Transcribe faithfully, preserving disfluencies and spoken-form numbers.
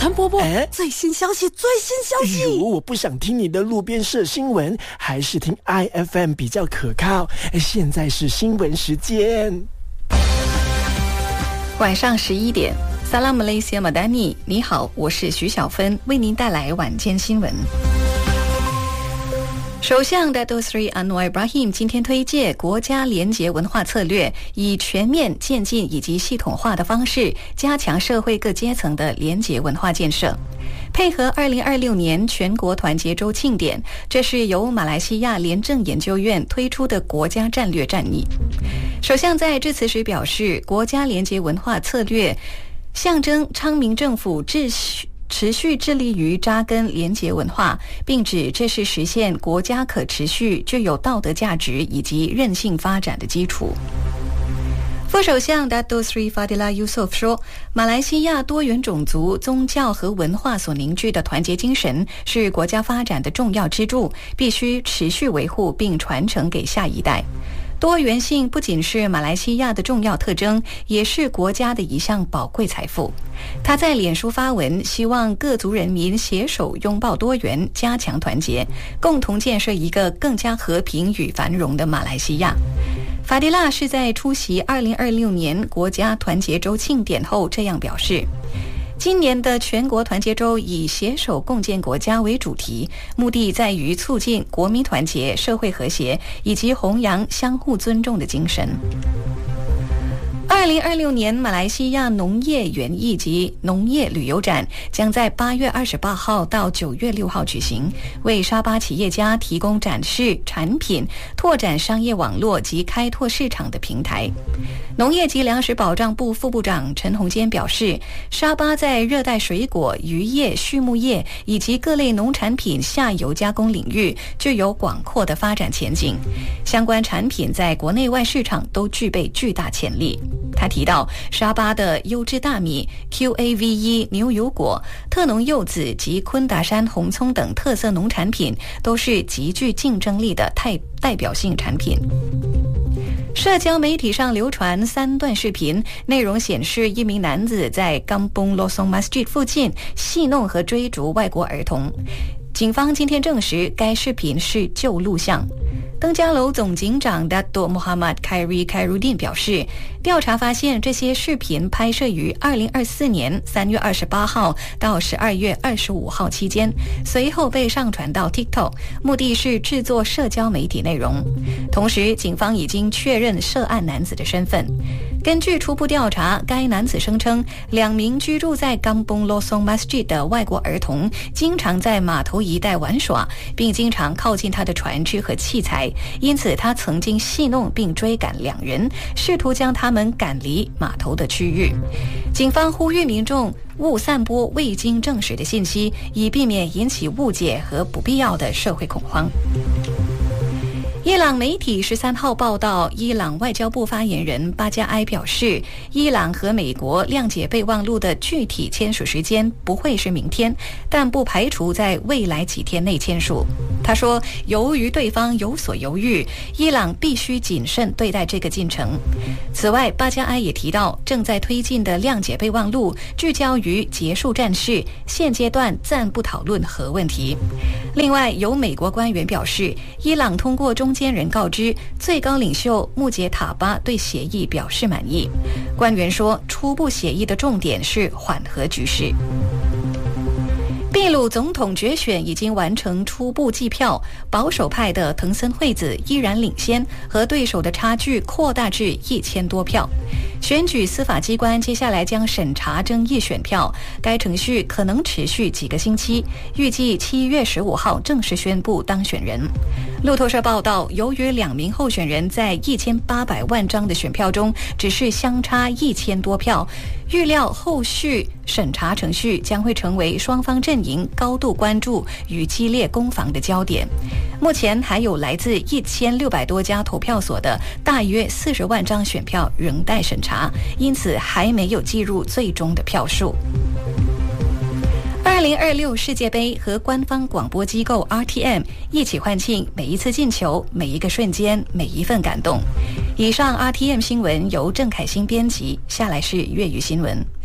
陈伯伯， 哎， 最新消息，最新消息！ 如果我不想听你的路边社新闻，还是听 I F M 比较可靠。现在是新闻时间， 晚上十一点。Salam Malaysia Madani， 你好，我是徐小芬，为您带来晚间新闻。首相 Datuk Seri Anwar Ibrahim 今天推介国家廉洁文化策略，以全面、渐进以及系统化的方式，加强社会各阶层的廉洁文化建设。配合二零二六年全国团结周庆典，这是由马来西亚廉政研究院推出的国家战略战役。首相在致辞时表示，国家廉洁文化策略象征昌明政府秩序持续致力于扎根廉洁文化，并指这是实现国家可持续、具有道德价值以及韧性发展的基础。副首相 Datuk Seri Fadilah Yusof 说，马来西亚多元种族、宗教和文化所凝聚的团结精神是国家发展的重要支柱，必须持续维护并传承给下一代。多元性不仅是马来西亚的重要特征，也是国家的一项宝贵财富。他在脸书发文，希望各族人民携手拥抱多元，加强团结，共同建设一个更加和平与繁荣的马来西亚。法迪拉是在出席二零二六年国家团结周庆典后这样表示，今年的全国团结周以携手共建国家为主题，目的在于促进国民团结、社会和谐以及弘扬相互尊重的精神。二零二六年马来西亚农业园艺及农业旅游展将在八月二十八号到九月六号举行，为沙巴企业家提供展示产品、拓展商业网络及开拓市场的平台。农业及粮食保障部副部长陈宏坚表示，沙巴在热带水果、渔业、畜牧业以及各类农产品下游加工领域具有广阔的发展前景，相关产品在国内外市场都具备巨大潜力。他提到，沙巴的优质大米、Q A V E 牛油果、特浓柚子及昆达山红葱等特色农产品都是极具竞争力的代表性产品。社交媒体上流传三段视频，内容显示一名男子在 Kampung Losong Masjid 附近戏弄和追逐外国儿童。警方今天证实，该视频是旧录像。登嘉楼总警长 Datuk Muhammad Khairi Khairuddin 表示，调查发现这些视频拍摄于二零二四年三月二十八号到十二月二十五号期间，随后被上传到 TikTok， 目的是制作社交媒体内容。同时，警方已经确认涉案男子的身份。根据初步调查，该男子声称，两名居住在 Kampung Losong Masjid 的外国儿童经常在码头一带玩耍，并经常靠近他的船只和器材，因此他曾经戏弄并追赶两人，试图将他们赶离码头的区域。警方呼吁民众勿散播未经证实的信息，以避免引起误解和不必要的社会恐慌。伊朗媒体十三号报道，伊朗外交部发言人巴加埃表示，伊朗和美国谅解备忘录的具体签署时间不会是明天，但不排除在未来几天内签署。他说，由于对方有所犹豫，伊朗必须谨慎对待这个进程。此外，巴加埃也提到，正在推进的谅解备忘录聚焦于结束战事，现阶段暂不讨论核问题。另外，有美国官员表示，伊朗通过中间人告知，最高领袖穆杰塔巴对协议表示满意。官员说，初步协议的重点是缓和局势。秘鲁总统决选已经完成初步计票，保守派的藤森惠子依然领先，和对手的差距扩大至一千多票。选举司法机关接下来将审查争议选票，该程序可能持续几个星期，预计七月十五号正式宣布当选人。路透社报道，由于两名候选人在一千八百万张的选票中只是相差一千多票，预料后续审查程序将会成为双方阵营高度关注与激烈攻防的焦点。目前还有来自一千六百多家投票所的大约四十万张选票仍待审查，因此还没有计入最终的票数。二零二六世界杯和官方广播机构 R T M 一起欢庆每一次进球、每一个瞬间、每一份感动。以上 R T M 新闻由郑凯欣编辑，下来是粤语新闻。